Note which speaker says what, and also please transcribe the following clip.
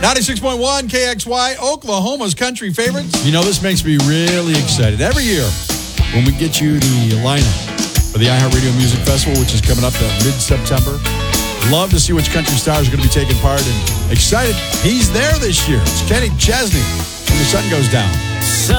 Speaker 1: 96.1 KXY, Oklahoma's country favorites. You know, this makes me really excited. Every year, when we get you the lineup for the iHeartRadio Music Festival, which is coming up mid-September, love to see which country stars are going to be taking part, and excited he's there this year. It's Kenny Chesney when the sun goes down.